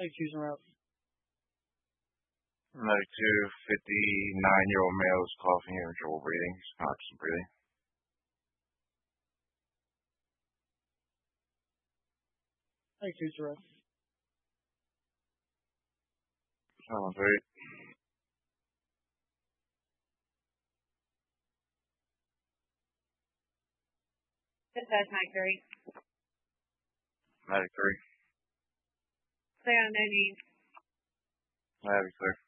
Fusion route. Medic 2, 59-year-old male is coughing and trouble breathing. He's conscious and breathing. Fusion route. Someone's right. Dispatch, Mike 3. Medic 3. Clear on no need. Medic 3.